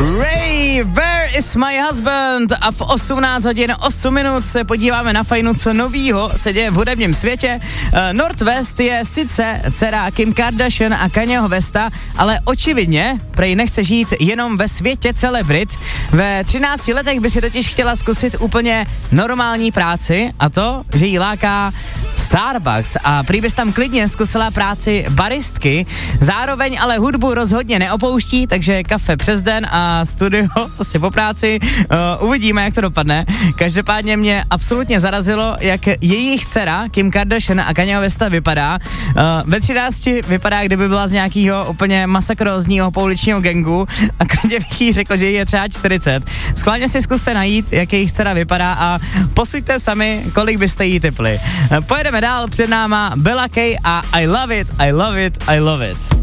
Ray, Where is my husband? A v 18 hodin 8 minut se podíváme na fajnu, co novýho se děje v hudebním světě. North West je sice dcera Kim Kardashian a Kanyeho Westa, ale očividně prej nechce žít jenom ve světě celebrit. Ve 13 letech by si totiž chtěla zkusit úplně normální práci, a to, že jí láká Starbucks, a prý bys tam klidně zkusila práci baristky, zároveň ale hudbu rozhodně neopouští, takže kafe přes den a studio asi po práci. Uvidíme, jak to dopadne. Každopádně mě absolutně zarazilo, jak jejich dcera Kim Kardashian a Kanyeho Westa vypadá. Ve 13 vypadá, kdyby byla z nějakého úplně masakrózního pouličního gangu, a klidně bych jí řekl, že jí je třeba 40. Schválně si zkuste najít, jak jejich dcera vypadá, a posuďte sami, kolik byste jí tipli. Pojedeme dál, před náma Bella K a I love it, I love it, I love it.